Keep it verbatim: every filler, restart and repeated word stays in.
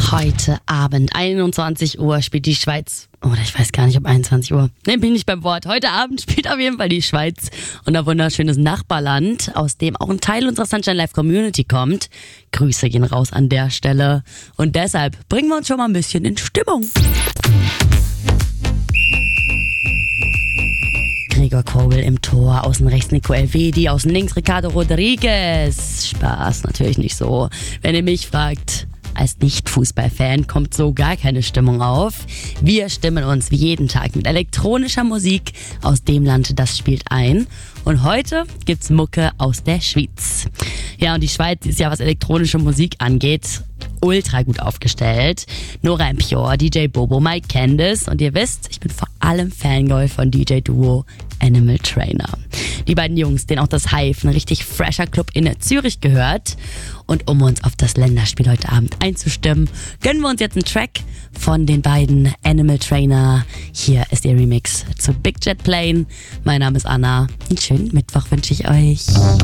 Heute Abend, einundzwanzig Uhr, spielt die Schweiz. Oder ich weiß gar nicht, ob einundzwanzig Uhr. Ne, bin ich nicht beim Wort. Heute Abend spielt auf jeden Fall die Schweiz unser wunderschönes Nachbarland, aus dem auch ein Teil unserer Sunshine Live Community kommt. Grüße gehen raus an der Stelle. Und deshalb bringen wir uns schon mal ein bisschen in Stimmung. Gregor Kobel im Tor, außen rechts Nico Elvedi, außen links Ricardo Rodriguez. Spaß, natürlich nicht so. Wenn ihr mich fragt, als Nicht-Fußballfan kommt so gar keine Stimmung auf. Wir stimmen uns wie jeden Tag mit elektronischer Musik aus dem Land, das spielt ein. Und heute gibt's Mucke aus der Schweiz. Ja, und die Schweiz ist ja, was elektronische Musik angeht, ultra gut aufgestellt. Nora En Pure, D J Bobo, Mike Candice. Und ihr wisst, ich bin vor allem Fangirl von D J-Duo Animal Trainer. Die beiden Jungs, denen auch das Hive, ein richtig fresher Club in Zürich gehört. Und um uns auf das Länderspiel heute Abend einzustimmen, gönnen wir uns jetzt einen Track von den beiden Animal Trainer. Hier ist ihr Remix zu Big Jet Plane. Mein Name ist Anna. Einen schönen Mittwoch wünsche ich euch.